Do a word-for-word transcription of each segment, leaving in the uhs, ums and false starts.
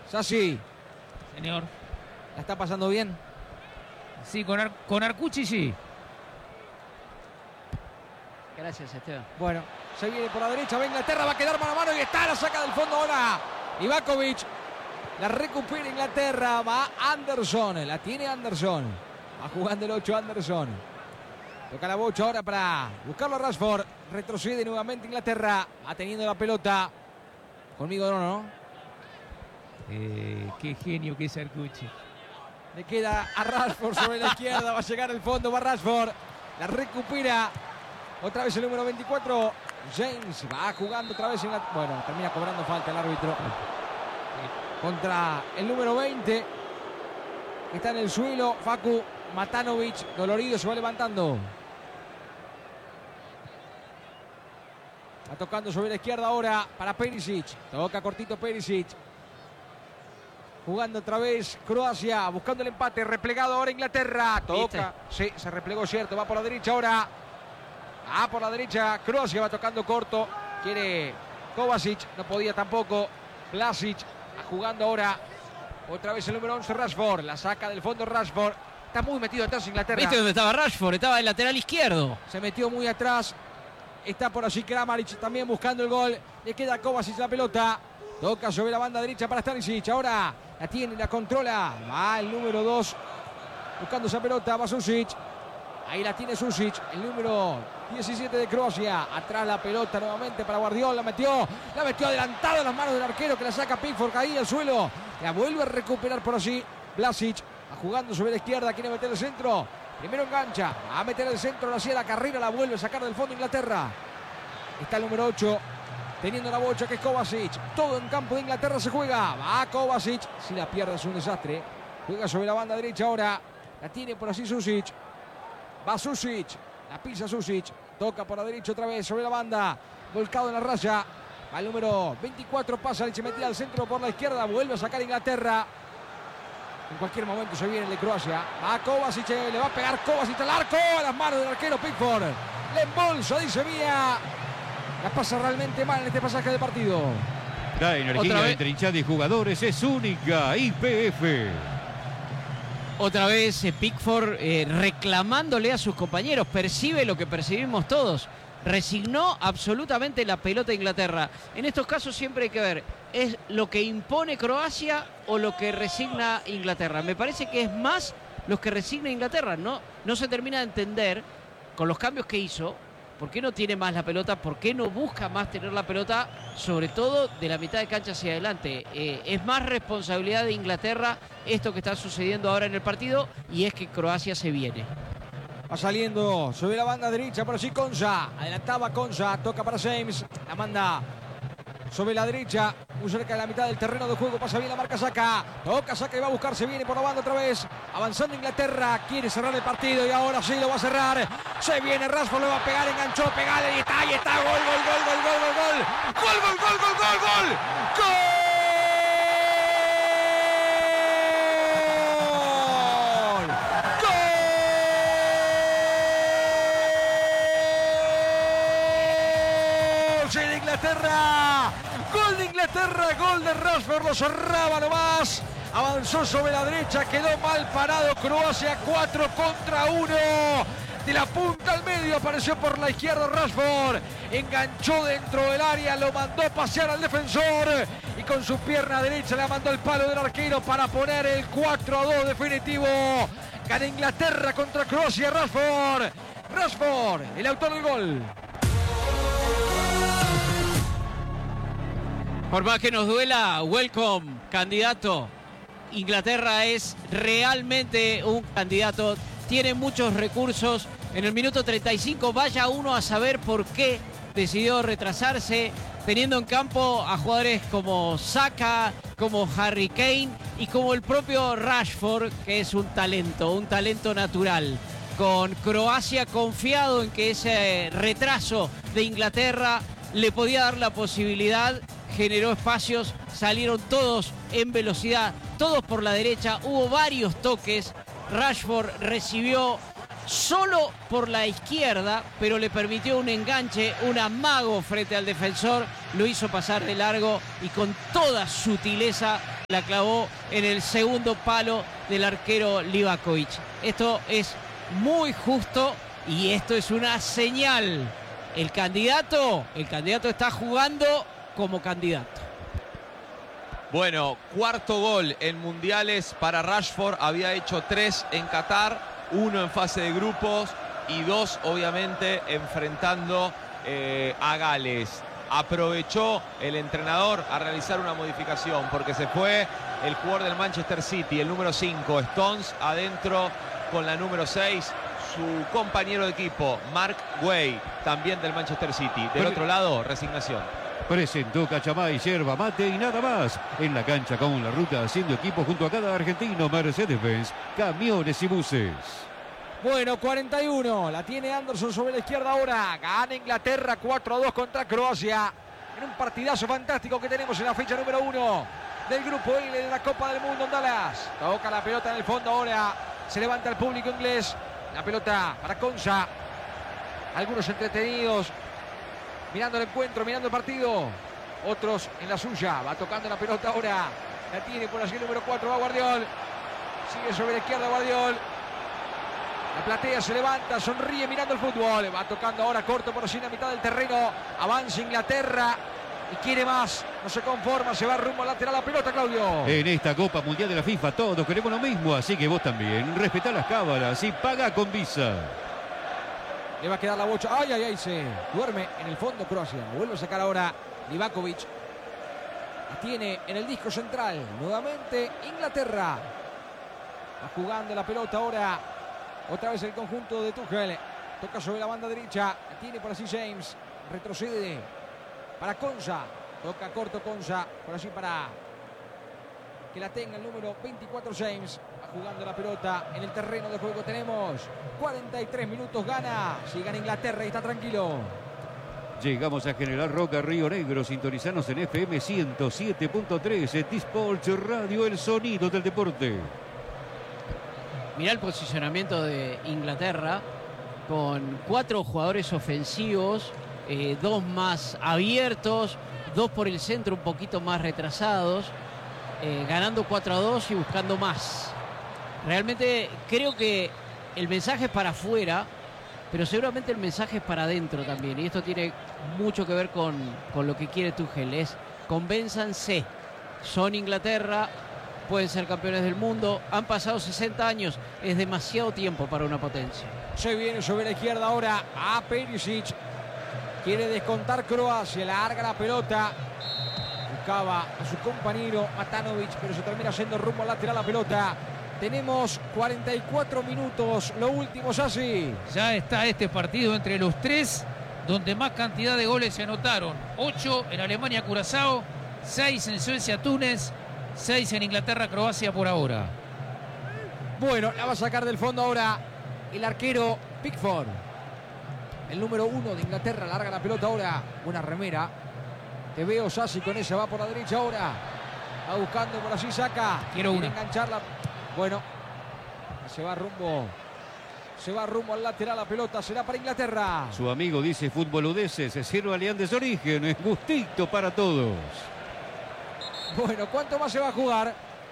Sassi. Señor. ¿La está pasando bien? Sí, con, Ar con Arcucci sí. Gracias, Esteban. Bueno, se viene por la derecha, va Inglaterra, va a quedar mano a mano y está, la saca del fondo ahora Ivakovic. La recupera Inglaterra, va Anderson, la tiene Anderson. Va jugando el ocho Anderson. Toca la bocha ahora para buscarlo a Rashford. Retrocede nuevamente Inglaterra, va teniendo la pelota. Conmigo no, ¿no? Eh, qué genio que es Arcucci. Le queda a Rashford sobre la izquierda, va a llegar el fondo, va Rashford. La recupera. Otra vez el número veinticuatro, James, va jugando otra vez en la... Bueno, termina cobrando falta el árbitro. Contra el número veinte, que está en el suelo, Facu Matanovic, dolorido, se va levantando. Va tocando sobre la izquierda ahora para Perisic. Toca cortito Perisic. Jugando otra vez Croacia, buscando el empate, replegado ahora Inglaterra. Toca, sí, se replegó, cierto, va por la derecha ahora. Ah, por la derecha, Croacia va tocando corto. Quiere Kovacic, no podía tampoco. Vlasic, jugando ahora. Otra vez el número once, Rashford. La saca del fondo Rashford. Está muy metido atrás Inglaterra. ¿Viste dónde estaba Rashford? Estaba el lateral izquierdo. Se metió muy atrás. Está por allí Kramaric también buscando el gol. Le queda a Kovacic la pelota. Toca sobre la banda derecha para Stanisic. Ahora la tiene, la controla. Va el número dos. Buscando esa pelota, va Susic. Ahí la tiene Susic, el número diecisiete de Croacia. Atrás la pelota nuevamente para Guardiola. La metió, la metió adelantado en las manos del arquero que la saca Pickford. Caía al suelo. La vuelve a recuperar por allí Vlasic. Jugando sobre la izquierda, quiere meter el centro. Primero engancha, va a meter el centro, la hacía la carrera, la vuelve a sacar del fondo Inglaterra. Está el número ocho, teniendo la bocha que es Kovacic. Todo en campo de Inglaterra se juega. Va Kovacic, si la pierde es un desastre. Juega sobre la banda derecha ahora. La tiene por allí Susic. Va Susic, la pisa Susic, toca por la derecha otra vez sobre la banda, volcado en la raya. Va el número veinticuatro, pasa y se metía al centro por la izquierda, vuelve a sacar Inglaterra. En cualquier momento se viene el de Croacia. Va Kovacic, le va a pegar Kovacic al arco, a las manos del arquero Pickford. Le embolsa, dice Vía. La pasa realmente mal en este pasaje de partido. La energía entre hinchada y jugadores es única, Y P F. Otra vez eh, Pickford eh, reclamándole a sus compañeros. Percibe lo que percibimos todos. Resignó absolutamente la pelota de Inglaterra. En estos casos siempre hay que ver, ¿es lo que impone Croacia o lo que resigna Inglaterra? Me parece que es más lo que resigna Inglaterra. No, no se termina de entender con los cambios que hizo. ¿Por qué no tiene más la pelota? ¿Por qué no busca más tener la pelota? Sobre todo de la mitad de cancha hacia adelante. Eh, es más responsabilidad de Inglaterra esto que está sucediendo ahora en el partido, y es que Croacia se viene. Va saliendo sobre la banda derecha, por allí Konsa. Adelantaba Konsa, toca para James. La manda sobre la derecha, muy cerca de la mitad del terreno de juego. Pasa bien la marca Saka. Toca Saka y va a buscar, se viene por la banda otra vez. Avanzando Inglaterra, quiere cerrar el partido y ahora sí lo va a cerrar. Se viene Rashford, le va a pegar, enganchó, pegale y está, ahí está. Gol, gol, gol, gol, gol, gol, gol. Gol, gol, gol, gol, gol, gol. ¡Gol! Inglaterra, gol de Inglaterra, gol de Rashford, lo cerraba nomás, avanzó sobre la derecha, quedó mal parado Croacia, cuatro contra uno, de la punta al medio apareció por la izquierda Rashford, enganchó dentro del área, lo mandó a pasear al defensor y con su pierna derecha le mandó el palo del arquero para poner el cuatro a dos definitivo. Gana Inglaterra contra Croacia. Rashford, Rashford, el autor del gol. Por más que nos duela, welcome, candidato. Inglaterra es realmente un candidato, tiene muchos recursos. En el minuto treinta y cinco, vaya uno a saber por qué decidió retrasarse, teniendo en campo a jugadores como Saka, como Harry Kane y como el propio Rashford, que es un talento, un talento natural. Con Croacia confiado en que ese retraso de Inglaterra le podía dar la posibilidad, generó espacios, salieron todos en velocidad, todos por la derecha, hubo varios toques, Rashford recibió solo por la izquierda, pero le permitió un enganche, un amago frente al defensor, lo hizo pasar de largo y con toda sutileza la clavó en el segundo palo del arquero Livakovic. Esto es muy justo y esto es una señal. El candidato, el candidato está jugando como candidato. Bueno, cuarto gol en mundiales para Rashford. Había hecho tres en Qatar, uno en fase de grupos y dos obviamente enfrentando eh, a Gales. Aprovechó el entrenador a realizar una modificación porque se fue el jugador del Manchester City, el número cinco, Stones, adentro con la número seis, su compañero de equipo, Mark Guay, también del Manchester City. Del Pero... otro lado, resignación. Presentó Cachamay, yerba mate y nada más. En la cancha con la ruta, haciendo equipo junto a cada argentino. Mercedes-Benz, camiones y buses. Bueno, cuarenta y uno. La tiene Anderson sobre la izquierda ahora. Gana Inglaterra cuatro a dos contra Croacia. En un partidazo fantástico que tenemos en la fecha número uno del Grupo L de la Copa del Mundo en Dallas. Toca la pelota en el fondo ahora. Se levanta el público inglés. La pelota para Konsa. Algunos entretenidos, mirando el encuentro, mirando el partido. Otros en la suya. Va tocando la pelota ahora. La tiene por allí el número cuatro. Va Guardiol. Sigue sobre la izquierda Guardiol. La platea se levanta, sonríe mirando el fútbol. Va tocando ahora corto por allí en la mitad del terreno. Avanza Inglaterra y quiere más. No se conforma, se va rumbo al lateral la pelota, Claudio. En esta Copa Mundial de la FIFA todos queremos lo mismo, así que vos también. Respetá las cábalas y paga con Visa. Le va a quedar la bocha. Ay, ay, ay, se duerme en el fondo Croacia. Vuelve a sacar ahora Livakovic. La tiene en el disco central. Nuevamente Inglaterra. Va jugando la pelota ahora. Otra vez el conjunto de Tuchel. Toca sobre la banda derecha. La tiene por así James. Retrocede para Konsa. Toca corto Konsa. Por allí para que la tenga el número veinticuatro James. Va jugando la pelota en el terreno de juego. Tenemos cuarenta y tres minutos. Gana. Si gana Inglaterra y está tranquilo. Llegamos a General Roca, Río Negro. Sintonizanos en F M ciento siete punto tres. T-Sports Radio, el sonido del deporte. Mirá el posicionamiento de Inglaterra con cuatro jugadores ofensivos, eh, dos más abiertos, dos por el centro un poquito más retrasados, eh, ganando cuatro a dos y buscando más. Realmente creo que el mensaje es para afuera, pero seguramente el mensaje es para adentro también. Y esto tiene mucho que ver con, con lo que quiere Tuchel. Es convénzanse, son Inglaterra, pueden ser campeones del mundo, han pasado sesenta años, es demasiado tiempo para una potencia. Se viene sobre la izquierda ahora a Perisic, quiere descontar Croacia, larga la pelota, buscaba a su compañero Matanovic, pero se termina yendo rumbo al lateral la pelota. Tenemos cuarenta y cuatro minutos, lo último es así. Ya está este partido entre los tres, donde más cantidad de goles se anotaron. ocho en Alemania, Curazao, seis en Suecia, Túnez, seis en Inglaterra, Croacia por ahora. Bueno, la va a sacar del fondo ahora el arquero Pickford. El número uno de Inglaterra, larga la pelota ahora. Buena remera. Te veo, Sassi, con esa va por la derecha ahora. Va buscando por allí, saca. Quiero una. Engancharla. Bueno, se va rumbo. Se va rumbo al lateral la pelota. Será para Inglaterra. Su amigo dice fútbol udese, se sirve Aliantes Origen, es gustito para todos. Bueno, ¿cuánto más se va a jugar?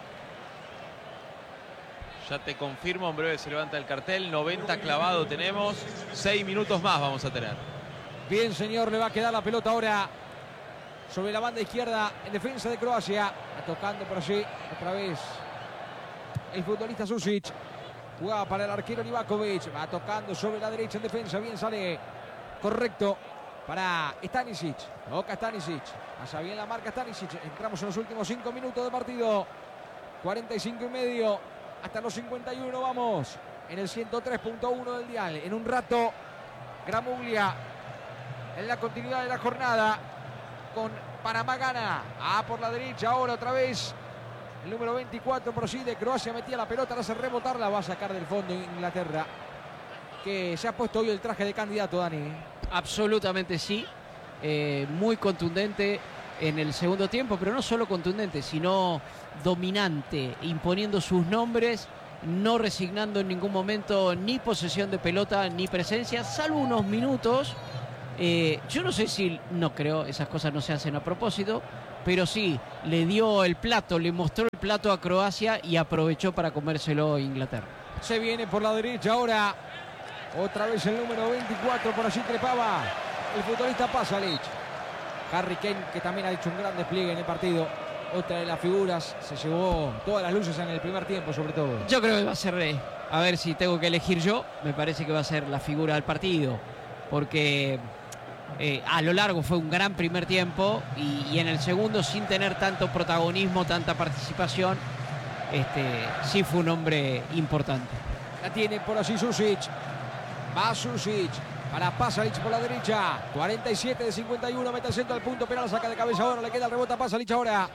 Ya te confirmo, en breve se levanta el cartel. noventa clavado tenemos. seis minutos más vamos a tener. Bien, señor, le va a quedar la pelota ahora sobre la banda izquierda en defensa de Croacia. Va tocando por allí otra vez el futbolista Susic. Jugaba para el arquero Livakovic. Va tocando sobre la derecha en defensa. Bien sale. Correcto para Stanisic. Toca Stanisic. Pasa bien la marca Stanisic. Entramos en los últimos cinco minutos de partido. cuarenta y cinco y medio. Hasta los cincuenta y uno vamos. En el ciento tres punto uno del dial. En un rato, Gramuglia en la continuidad de la jornada. Con Panamá gana. Ah, por la derecha ahora otra vez. El número veinticuatro por allí de Croacia metía la pelota, la hace rebotar, la va a sacar del fondo Inglaterra. Que se ha puesto hoy el traje de candidato, Dani. Absolutamente sí. Eh, muy contundente en el segundo tiempo, pero no solo contundente, sino dominante, imponiendo sus nombres no resignando en ningún momento ni posesión de pelota ni presencia, salvo unos minutos. Eh, yo no sé si, no creo, esas cosas no se hacen a propósito, pero sí, le dio el plato, le mostró el plato a Croacia y aprovechó para comérselo Inglaterra. Se viene por la derecha ahora. Otra vez el número veinticuatro, por allí trepaba el futbolista Pasalic. Harry Kane, que también ha hecho un gran despliegue en el partido. Otra de las figuras, se llevó todas las luces en el primer tiempo, sobre todo. Yo creo que va a ser, eh, a ver si tengo que elegir yo, me parece que va a ser la figura del partido, porque eh, a lo largo fue un gran primer tiempo y, y en el segundo, sin tener tanto protagonismo, tanta participación, este, sí fue un hombre importante. La tiene por allí Susic. Va Susic para Pasalic por la derecha. cuarenta y siete de cincuenta y uno, mete el centro al punto penal, saca de cabeza ahora, le queda el rebote a Pasalic ahora.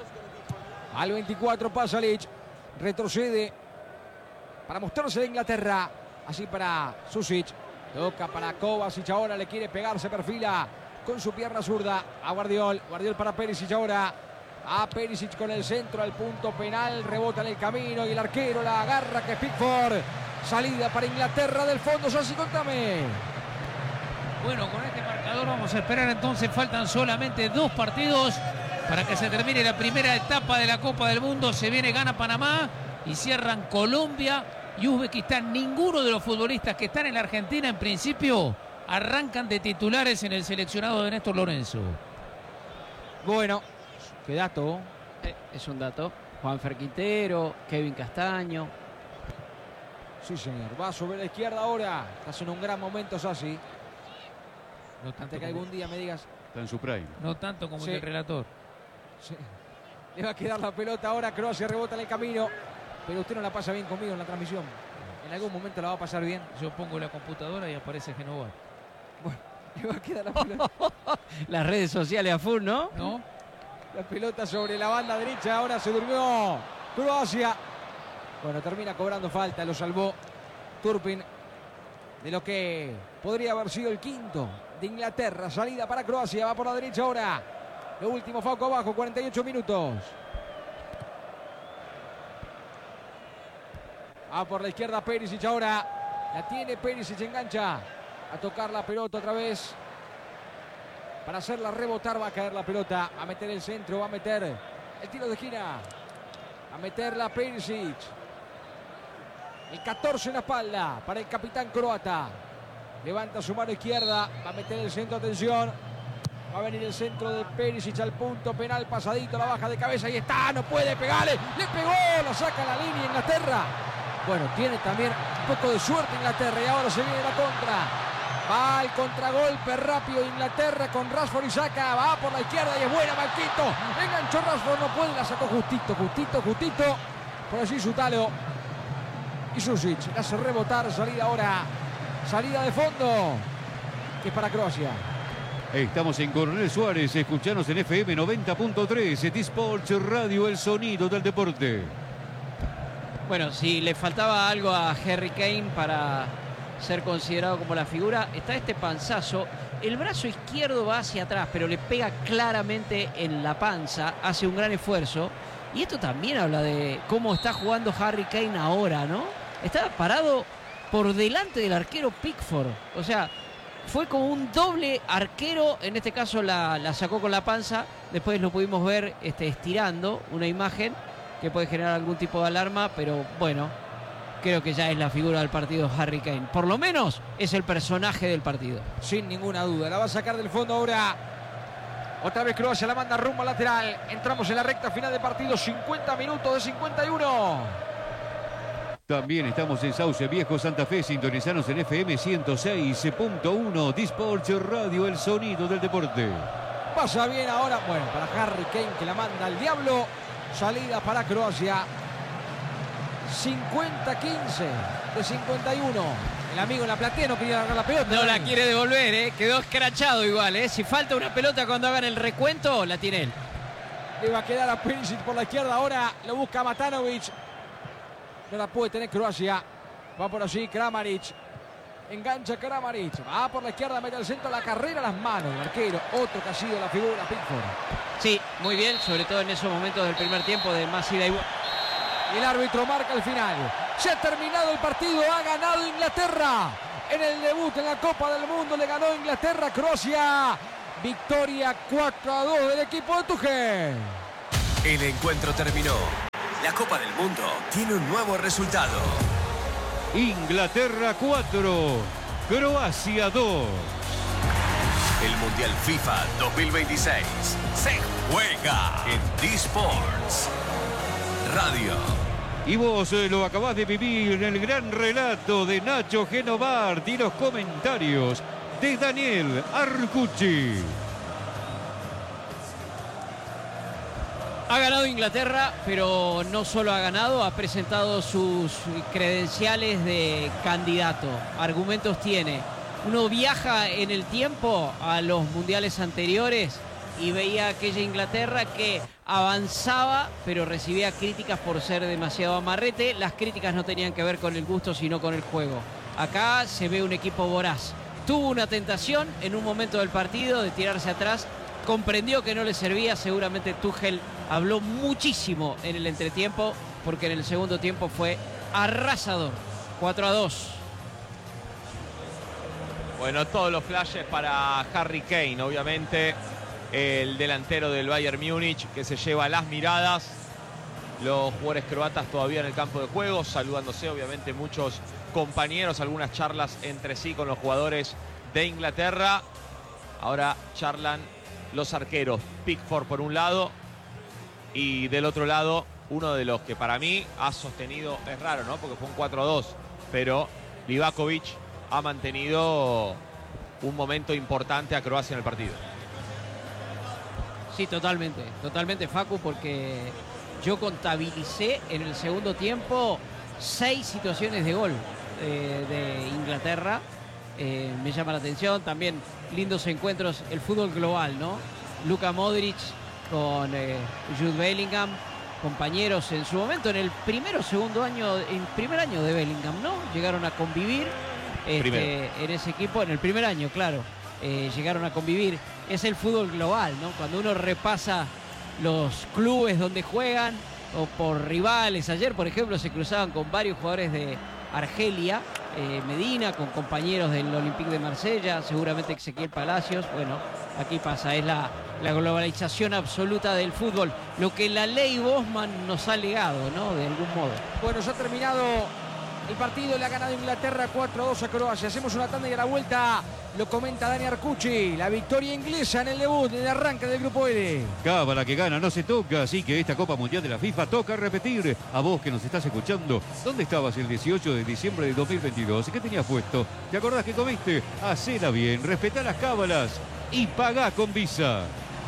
Al veinticuatro Pasalic retrocede para mostrarse de Inglaterra. Así para Susic. Toca para Kovacic ahora, le quiere pegar, se perfila con su pierna zurda a Guardiol. Guardiol para Perisic ahora. A Perisic con el centro al punto penal, rebota en el camino y el arquero la agarra, que es Pickford. Salida para Inglaterra del fondo. Sassi, contame. Bueno, con este marcador vamos a esperar entonces, faltan solamente dos partidos para que se termine la primera etapa de la Copa del Mundo. Se viene, gana Panamá y cierran Colombia y Uzbekistán. Ninguno de los futbolistas que están en la Argentina en principio arrancan de titulares en el seleccionado de Néstor Lorenzo. Bueno, qué dato. Eh, es un dato. Juanfer Quintero, Kevin Castaño. Sí, señor. Va sobre la izquierda ahora. Estás en un gran momento, Sassi. No tanto Antes que como, algún día me digas. Está en su prime. no tanto como Sí. el relator. Sí. Le va a quedar la pelota ahora. Croacia rebota en el camino. Pero usted no la pasa bien conmigo en la transmisión. En algún momento la va a pasar bien. Yo pongo la computadora y aparece Genovar. Le va a quedar la pelota. Las redes sociales a full, ¿no? ¿No? La pelota sobre la banda derecha. Ahora se durmió Croacia. Bueno, termina cobrando falta. Lo salvó Turpin de lo que podría haber sido el quinto de Inglaterra. Salida para Croacia. Va por la derecha ahora. Lo último, Fauco abajo. cuarenta y ocho minutos. Va por la izquierda Perisic ahora. La tiene Perisic, engancha. A tocar la pelota otra vez. Para hacerla rebotar va a caer la pelota. Va a meter el centro, va a meter el tiro de esquina. Va a meterla Perisic. El catorce en la espalda para el capitán croata. Levanta su mano izquierda. Va a meter el centro, atención. Va a venir el centro de Perisic al punto penal. Pasadito, la baja de cabeza. Ahí está, no puede pegarle. Le pegó, la saca la línea Inglaterra. Bueno, tiene también un poco de suerte Inglaterra. Y ahora se viene la contra. Va al contragolpe rápido Inglaterra con Rashford y saca. Va por la izquierda y es buena, Marquito. Enganchó Rashford, no puede, la sacó justito, justito, justito. Por allí Sutalo. Y Susic la hace rebotar. Salida ahora. Salida de fondo. Que es para Croacia. Estamos en Coronel Suárez. Escuchanos en F M noventa punto tres. T-Sports Radio, el sonido del deporte. Bueno, si le faltaba algo a Harry Kane para ser considerado como la figura, está este panzazo. El brazo izquierdo va hacia atrás, pero le pega claramente en la panza, hace un gran esfuerzo. Y esto también habla de cómo está jugando Harry Kane ahora, ¿no? Estaba parado por delante del arquero Pickford. O sea, fue como un doble arquero. En este caso la, la sacó con la panza. Después lo pudimos ver este, estirando una imagen que puede generar algún tipo de alarma, pero bueno, creo que ya es la figura del partido Harry Kane. Por lo menos es el personaje del partido. Sin ninguna duda. La va a sacar del fondo ahora. Otra vez Croacia la manda rumbo al lateral. Entramos en la recta final del partido. cincuenta minutos de cincuenta y uno. También estamos en Sauce Viejo, Santa Fe. Sintonizanos en F M ciento seis punto uno. T-Sports Radio, el sonido del deporte. Pasa bien ahora. Bueno, para Harry Kane, que la manda al diablo. Salida para Croacia. cincuenta quince de cincuenta y uno. El amigo en la platea no quería agarrar la pelota. No la quiere devolver, ¿eh? Quedó escrachado igual, ¿eh? Si falta una pelota cuando hagan el recuento, la tiene él. Le va a quedar a Perisic por la izquierda ahora. Lo busca Matanovic. No la puede tener Croacia. Va por allí Kramaric. Engancha Kramaric. Va por la izquierda, mete al centro, la carrera, las manos. El arquero, otro que ha sido la figura, Pickford. Sí, muy bien, sobre todo en esos momentos del primer tiempo de más ida y vuelta. Y el árbitro marca el final. Se ha terminado el partido, ha ganado Inglaterra. En el debut en la Copa del Mundo le ganó Inglaterra a Croacia. Victoria cuatro a dos del equipo de Tuchel. El encuentro terminó. La Copa del Mundo tiene un nuevo resultado. Inglaterra cuatro, Croacia dos. El Mundial FIFA dos mil veintiséis se juega en D-Sports Radio. Y vos eh, lo acabás de vivir en el gran relato de Nacho Genovart y los comentarios de Daniel Arcucci. Ha ganado Inglaterra, pero no solo ha ganado, ha presentado sus credenciales de candidato. Argumentos tiene. Uno viaja en el tiempo a los mundiales anteriores y veía aquella Inglaterra que avanzaba, pero recibía críticas por ser demasiado amarrete. Las críticas no tenían que ver con el gusto, sino con el juego. Acá se ve un equipo voraz. Tuvo una tentación en un momento del partido de tirarse atrás. Comprendió que no le servía. Seguramente Tuchel habló muchísimo en el entretiempo, porque en el segundo tiempo fue arrasador. cuatro a dos. Bueno, todos los flashes para Harry Kane, obviamente. El delantero del Bayern Múnich, que se lleva las miradas. Los jugadores croatas todavía en el campo de juego, saludándose, obviamente, muchos compañeros, algunas charlas entre sí con los jugadores de Inglaterra. Ahora charlan los arqueros. Pickford por un lado y del otro lado uno de los que para mí ha sostenido, es raro, ¿no? Porque fue un cuatro a dos, pero Livakovic ha mantenido un momento importante a Croacia en el partido. Sí, totalmente, totalmente, Facu, porque yo contabilicé en el segundo tiempo seis situaciones de gol eh, de Inglaterra. Eh, me llama la atención también lindos encuentros, el fútbol global, ¿no? Luka Modric con eh, Jude Bellingham, compañeros en su momento en el primero o segundo año, en primer año de Bellingham, ¿no? Llegaron a convivir este, en ese equipo, en el primer año, claro, eh, llegaron a convivir. Es el fútbol global, ¿no? Cuando uno repasa los clubes donde juegan o por rivales. Ayer, por ejemplo, se cruzaban con varios jugadores de Argelia, eh, Medina, con compañeros del Olympique de Marsella, seguramente Ezequiel Palacios. Bueno, aquí pasa, es la, la globalización absoluta del fútbol, lo que la ley Bosman nos ha legado, ¿no? De algún modo. Bueno, ya ha terminado el partido, le ha ganado Inglaterra cuatro a dos a Croacia. Hacemos una tanda y a la vuelta lo comenta Dani Arcucci. La victoria inglesa en el debut, en el arranque del grupo L. Cábala que gana, no se toca, así que esta Copa Mundial de la FIFA toca repetir. A vos que nos estás escuchando, ¿dónde estabas el dieciocho de diciembre de dos mil veintidós? ¿Qué tenías puesto? ¿Te acordás que comiste? Hacela bien, respetá las cábalas y pagá con Visa.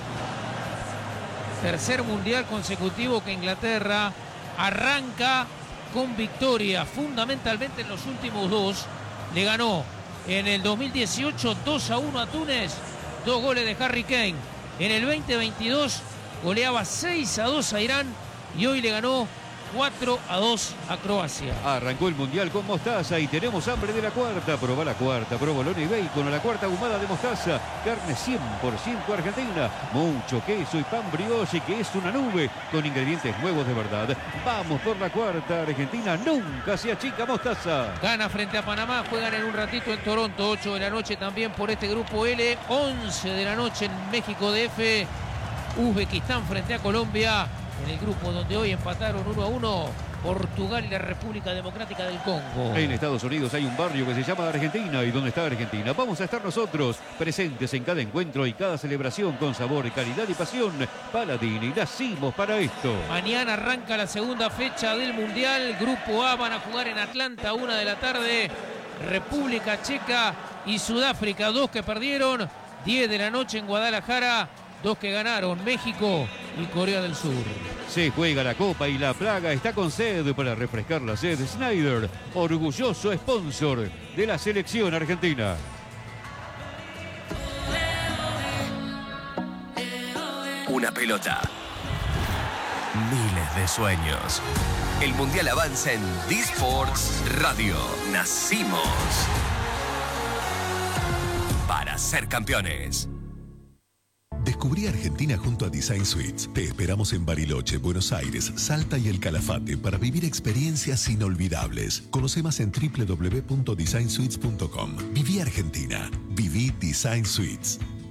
Tercer mundial consecutivo que Inglaterra arranca con victoria, fundamentalmente en los últimos dos. Le ganó en el dos mil dieciocho dos a uno a Túnez, dos goles de Harry Kane. En el veinte veintidós goleaba seis a dos a Irán y hoy le ganó cuatro a dos a Croacia. Arrancó el Mundial con mostaza y tenemos hambre de la cuarta. Probá la cuarta, provolone y bacon, la cuarta ahumada de mostaza. Carne cien por ciento argentina, mucho queso y pan brioche que es una nube con ingredientes nuevos de verdad. Vamos por la cuarta, Argentina nunca se achica mostaza. Gana frente a Panamá, juegan en un ratito en Toronto, ocho de la noche también por este grupo L, once de la noche en México D F, Uzbekistán frente a Colombia. En el grupo donde hoy empataron uno a uno Portugal y la República Democrática del Congo. En Estados Unidos hay un barrio que se llama Argentina. ¿Y dónde está Argentina? Vamos a estar nosotros, presentes en cada encuentro y cada celebración con sabor, calidad y pasión. Paladini, nacimos para esto. Mañana arranca la segunda fecha del Mundial. Grupo A van a jugar en Atlanta, una de la tarde. República Checa y Sudáfrica, dos que perdieron. diez de la noche en Guadalajara, dos que ganaron, México y Corea del Sur. Se juega la Copa y la Plaga está con sed para refrescar la sed. Snyder, orgulloso sponsor de la selección argentina. Una pelota. Miles de sueños. El Mundial avanza en D-Sports Radio. Nacimos para ser campeones. Descubrí Argentina junto a Design Suites. Te esperamos en Bariloche, Buenos Aires, Salta y El Calafate para vivir experiencias inolvidables. Conoce más en doble u doble u doble u punto design suites punto com. Viví Argentina. Viví Design Suites.